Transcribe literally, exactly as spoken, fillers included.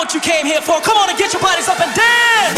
what you came here for. Come on and get your bodies up and dance.